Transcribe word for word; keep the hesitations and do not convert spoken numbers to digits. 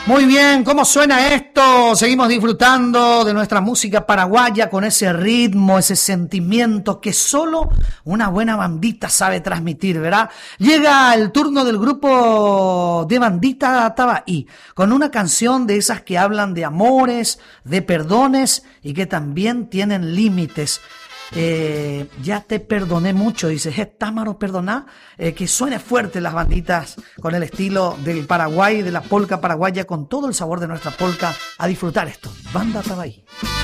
Muy bien, ¿cómo suena esto? Seguimos disfrutando de nuestra música paraguaya con ese ritmo, ese sentimiento que solo una buena bandita sabe transmitir, ¿verdad? Llega el turno del grupo de Bandita Tabaí, con una canción de esas que hablan de amores, de perdones y que también tienen límites. Eh, ya te perdoné mucho, dices, es Támaro perdoná, eh, que suene fuerte las banditas con el estilo del Paraguay, de la polca paraguaya, con todo el sabor de nuestra polca. A disfrutar esto, Banda Tabaí.